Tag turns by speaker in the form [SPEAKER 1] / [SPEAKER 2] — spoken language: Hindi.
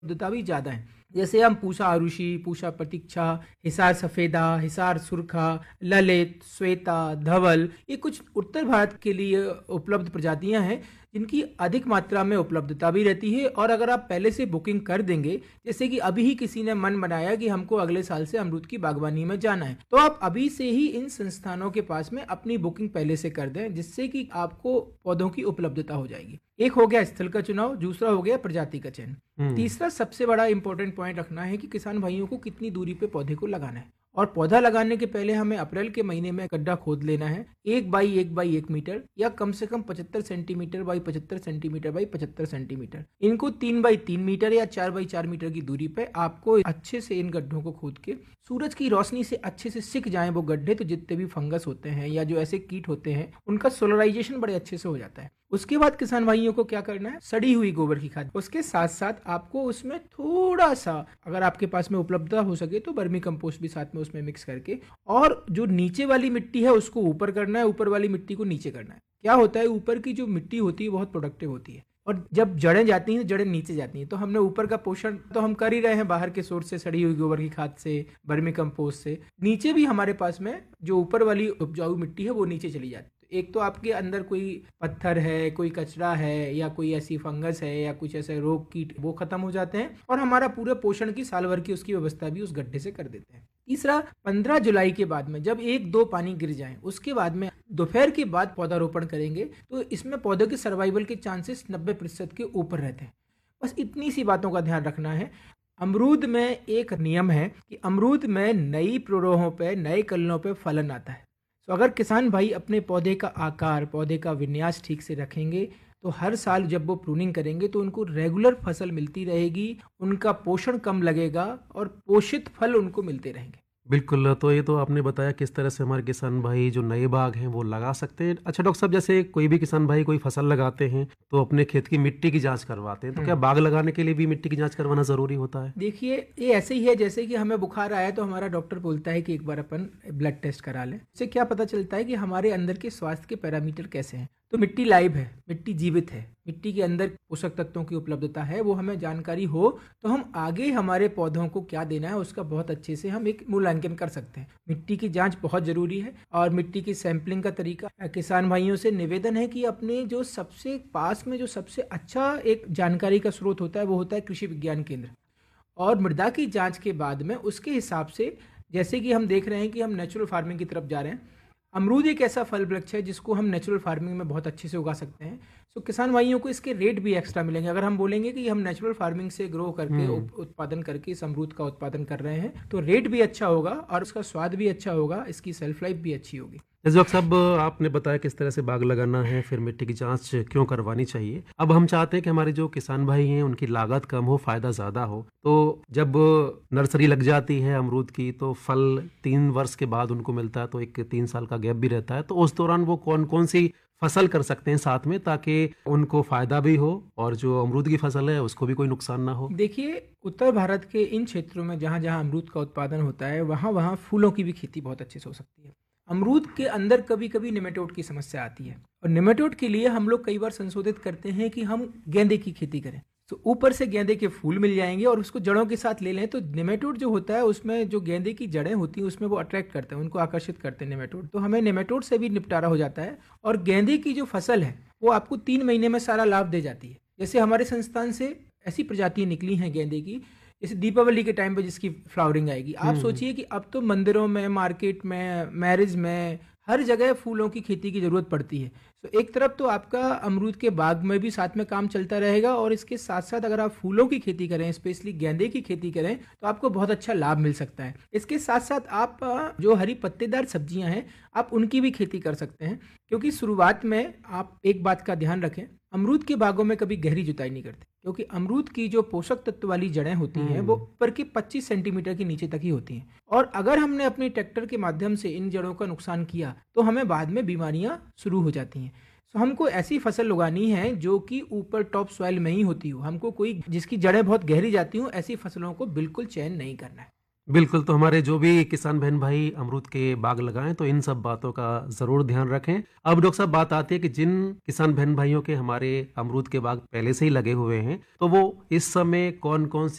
[SPEAKER 1] उपलब्धता भी ज़्यादा है। जैसे हम पूषा आरुषि, पूषा प्रतीक्षा, हिसार सफेदा, हिसार सुरखा, ललित, श्वेता, धवल, ये कुछ उत्तर भारत के लिए उपलब्ध प्रजातियां हैं जिनकी अधिक मात्रा में उपलब्धता भी रहती है। और अगर आप पहले से बुकिंग कर देंगे, जैसे कि अभी ही किसी ने मन बनाया कि हमको अगले साल से अमरूद की बागवानी में जाना है, तो आप अभी से ही इन संस्थानों के पास में अपनी बुकिंग पहले से कर दें, जिससे कि आपको पौधों की उपलब्धता हो जाएगी। एक हो गया स्थल का चुनाव, दूसरा हो गया प्रजाति का चयन, तीसरा सबसे बड़ा इंपॉर्टेंट पॉइंट रखना है कि किसान भाइयों को कितनी दूरी पे पौधे को लगाना है। और पौधा लगाने के पहले हमें अप्रैल के महीने में गड्ढा खोद लेना है 1 बाई 1 मीटर या कम से कम 75 centimetre by 75 centimetre by 75 centimetre. इनको 3 बाई 3 मीटर या 4 बाई 4 मीटर की दूरी पे आपको अच्छे से इन गड्ढों को खोद के सूरज की रोशनी से अच्छे से सिक जाए वो गड्ढे, तो जितने भी फंगस होते हैं या जो ऐसे कीट होते हैं उनका सोलराइजेशन बड़े अच्छे से हो जाता है। उसके बाद किसान भाइयों को क्या करना है, सड़ी हुई गोबर की खाद, उसके साथ साथ आपको उसमें थोड़ा सा, अगर आपके पास में उपलब्धता हो सके तो वर्मी कंपोस्ट भी साथ में उसमें मिक्स करके, और जो नीचे वाली मिट्टी है उसको ऊपर करना है, ऊपर वाली मिट्टी को नीचे करना है। क्या होता है, ऊपर की जो मिट्टी होती है बहुत प्रोडक्टिव होती है, और जब जड़ें जाती हैं, जड़ें नीचे जाती हैं, तो हमने ऊपर का पोषण तो हम कर ही रहे हैं बाहर के सोर्स से, सड़ी हुई गोबर की खाद से, वर्मी कंपोस्ट से, नीचे भी हमारे पास में जो ऊपर वाली उपजाऊ मिट्टी है वो नीचे चली जाती है। एक तो आपके अंदर कोई पत्थर है, कोई कचरा है, या कोई ऐसी फंगस है, या कुछ ऐसे रोग कीट, वो खत्म हो जाते हैं, और हमारा पूरे पोषण की साल भर की उसकी व्यवस्था भी उस गड्ढे से कर देते हैं। तीसरा, 15 जुलाई के बाद में जब 1-2 पानी गिर जाएं, उसके बाद में दोपहर के बाद पौधारोपण करेंगे, तो इसमें पौधों के सर्वाइवल के चांसेस 90% के ऊपर रहते हैं। बस इतनी सी बातों का ध्यान रखना है। अमरूद में एक नियम है कि अमरूद में नई प्ररोहों पे, नए कलनों पे फलन आता है। तो अगर किसान भाई अपने पौधे का आकार, पौधे का विन्यास ठीक से रखेंगे, तो हर साल जब वो प्रूनिंग करेंगे तो उनको रेगुलर फसल मिलती रहेगी, उनका पोषण कम लगेगा और पोषित फल उनको मिलते रहेंगे।
[SPEAKER 2] बिल्कुल, तो ये तो आपने बताया किस तरह से हमारे किसान भाई जो नए बाग हैं वो लगा सकते हैं। अच्छा डॉक्टर साहब, जैसे कोई भी किसान भाई कोई फसल लगाते हैं तो अपने खेत की मिट्टी की जांच करवाते हैं, तो क्या बाग लगाने के लिए भी मिट्टी की जांच करवाना जरूरी होता है?
[SPEAKER 1] देखिए, ये ऐसे ही है जैसे कि हमें बुखार आया तो हमारा डॉक्टर बोलता है कि एक बार अपन ब्लड टेस्ट करा लें। इससे क्या पता चलता है कि हमारे अंदर के स्वास्थ्य के पैरामीटर कैसे हैं। तो मिट्टी लाइव है, मिट्टी जीवित है, मिट्टी के अंदर पोषक तत्वों की उपलब्धता है, वो हमें जानकारी हो तो हम आगे हमारे पौधों को क्या देना है उसका बहुत अच्छे से हम एक मूल्यांकन कर सकते हैं। मिट्टी की जांच बहुत जरूरी है। और मिट्टी की सैंपलिंग का तरीका, किसान भाइयों से निवेदन है कि अपने जो सबसे पास में जो सबसे अच्छा एक जानकारी का स्रोत होता है वो होता है कृषि विज्ञान केंद्र, और मृदा की जांच के बाद में उसके हिसाब से, जैसे कि हम देख रहे हैं कि हम नेचुरल फार्मिंग की तरफ जा रहे हैं, अमरूद एक ऐसा फल वृक्ष है जिसको हम नेचुरल फार्मिंग में बहुत अच्छे से उगा सकते हैं। तो किसान भाइयों को इसके रेट भी एक्स्ट्रा मिलेंगे। अगर हम बोलेंगे कि हम नेचुरल फार्मिंग से ग्रो करके उत्पादन करके इस अमरूद का उत्पादन कर रहे हैं, तो रेट भी अच्छा होगा और उसका स्वाद भी अच्छा होगा, इसकी सेल्फ लाइफ भी अच्छी होगी।
[SPEAKER 2] जैसे डॉक्टर साहब आपने बताया किस तरह से बाग लगाना है, फिर मिट्टी की जांच क्यों करवानी चाहिए। अब हम चाहते हैं कि हमारे जो किसान भाई हैं उनकी लागत कम हो, फायदा ज्यादा हो। तो जब नर्सरी लग जाती है अमरूद की तो फल 3 वर्ष के बाद उनको मिलता है, तो एक 3 साल का गैप भी रहता है। तो उस दौरान वो कौन कौन सी फसल कर सकते हैं साथ में, ताकि उनको फायदा भी हो और जो अमरूद की फसल है उसको भी कोई नुकसान ना हो?
[SPEAKER 1] देखिए, उत्तर भारत के इन क्षेत्रों में जहाँ जहाँ अमरूद का उत्पादन होता है वहाँ वहाँ फूलों की भी खेती बहुत अच्छे से हो सकती है। अमरूद के अंदर कभी कभी निमेटोड की समस्या आती है, और निमेटोड के लिए हम लोग कई बार संशोधित करते हैं कि हम गेंदे की खेती करें, तो ऊपर से गेंदे के फूल मिल जाएंगे और उसको जड़ों के साथ ले लें। तो निमेटोड जो होता है उसमें जो गेंदे की जड़ें होती हैं उसमें वो अट्रैक्ट करते हैं, उनको आकर्षित करते हैं निमेटोड, तो हमें निमेटोड से भी निपटारा हो जाता है। और गेंदे की जो फसल है वो आपको 3 महीने में सारा लाभ दे जाती है। जैसे हमारे संस्थान से ऐसी प्रजातियां निकली हैं गेंदे की, जैसे दीपावली के टाइम पे जिसकी फ्लावरिंग आएगी, आप सोचिए कि अब तो मंदिरों में, मार्केट में, मैरिज में, हर जगह फूलों की खेती की जरूरत पड़ती है। तो एक तरफ तो आपका अमरूद के बाग में भी साथ में काम चलता रहेगा, और इसके साथ साथ अगर आप फूलों की खेती करें, स्पेशली गेंदे की खेती करें, तो आपको बहुत अच्छा लाभ मिल सकता है। इसके साथ साथ आप जो हरी पत्तेदार सब्जियां हैं आप उनकी भी खेती कर सकते हैं, क्योंकि शुरुआत में आप एक बात का ध्यान रखें, अमरूद के बागों में कभी गहरी जुताई नहीं करते, क्योंकि अमरूद की जो पोषक तत्व वाली जड़ें होती हैं वो ऊपर के 25 सेंटीमीटर के नीचे तक ही होती हैं, और अगर हमने अपने ट्रैक्टर के माध्यम से इन जड़ों का नुकसान किया तो हमें बाद में बीमारियां शुरू हो जाती हैं। तो हमको ऐसी फसल उगानी है जो कि ऊपर टॉप सॉइल में ही होती हो, हमको कोई जिसकी जड़ें बहुत गहरी जाती हो, ऐसी फसलों को बिल्कुल चयन नहीं करना है।
[SPEAKER 2] बिल्कुल, तो हमारे जो भी किसान बहन भाई अमरूद के बाग लगाएं तो इन सब बातों का जरूर ध्यान रखें। अब डॉक्टर साहब बात आती है कि जिन किसान बहन भाइयों के हमारे अमरूद के बाग पहले से ही लगे हुए हैं, तो वो इस समय कौन कौन